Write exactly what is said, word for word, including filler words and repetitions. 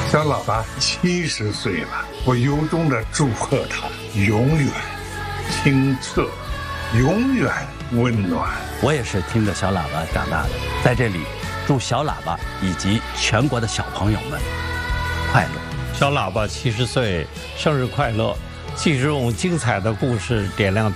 小喇叭七十岁了，我由衷的祝贺他永远清澈，永远温暖。 我也是听着小喇叭长大的，在这里祝小喇叭以及全国的小朋友们快乐。 小喇叭七十岁，生日快乐！继续用精彩的故事点亮